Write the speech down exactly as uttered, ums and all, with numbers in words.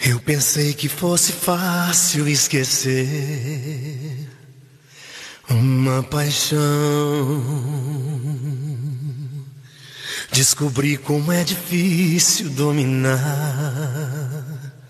Eu pensei que fosse fácil esquecer uma paixão. Descobri como é difícil dominar